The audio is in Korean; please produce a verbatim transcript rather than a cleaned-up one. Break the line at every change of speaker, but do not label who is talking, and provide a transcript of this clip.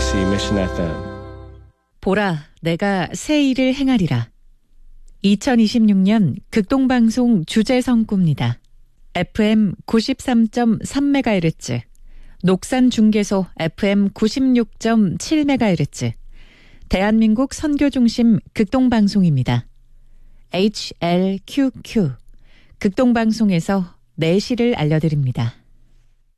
케이비씨 Mission 에프엠.
보라, 내가 새 일을 행하리라. 이천이십육 년 극동방송 주제성구입니다. 에프엠 구십삼 점 삼 메가헤르츠, 녹산중계소 에프엠 구십육 점 칠 메가헤르츠, 대한민국 선교중심 극동방송입니다. 에이치엘큐큐, 극동방송에서 내시를 알려드립니다.